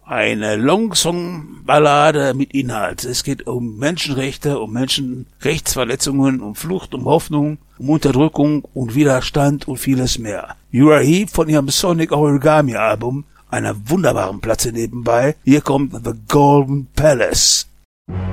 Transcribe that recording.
Eine Longsong-Ballade mit Inhalt. Es geht um Menschenrechte, um Menschenrechtsverletzungen, um Flucht, um Hoffnung, um Unterdrückung und Widerstand und vieles mehr. Uriah Heep von ihrem Sonic Origami Album, einer wunderbaren Platte nebenbei. Hier kommt The Golden Palace.